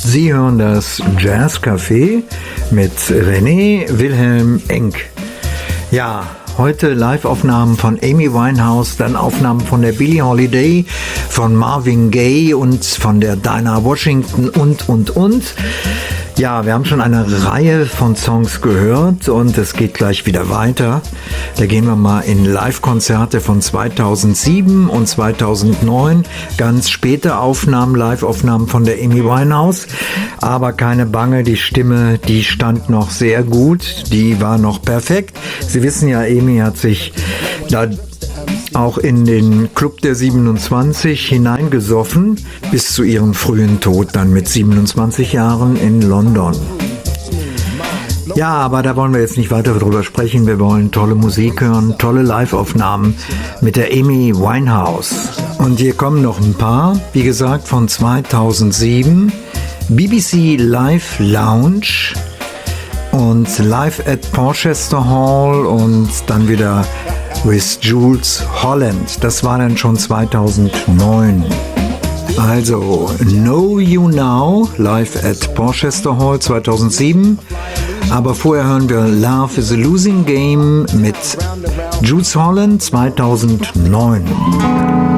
Sie hören das Jazz Café mit René Wilhelm Enck. Ja, heute Live-Aufnahmen von Amy Winehouse, dann Aufnahmen von der Billie Holiday, von Marvin Gaye und von der Dinah Washington und. Ja, wir haben schon eine Reihe von Songs gehört und es geht gleich wieder weiter. Da gehen wir mal in Live-Konzerte von 2007 und 2009. Ganz späte Aufnahmen, Live-Aufnahmen von der Amy Winehouse. Aber keine Bange, die Stimme, die stand noch sehr gut. Die war noch perfekt. Sie wissen ja, Amy hat sich da auch in den Club der 27 hineingesoffen, bis zu ihrem frühen Tod dann mit 27 Jahren in London. Ja, aber da wollen wir jetzt nicht weiter drüber sprechen. Wir wollen tolle Musik hören, tolle Live-Aufnahmen mit der Amy Winehouse. Und hier kommen noch ein paar, wie gesagt, von 2007. BBC Live Lounge und Live at Porchester Hall und dann wieder with Jools Holland. Das war dann schon 2009. Also Know You Now, live at Porchester Hall 2007. Aber vorher hören wir Love is a Losing Game mit Jools Holland 2009.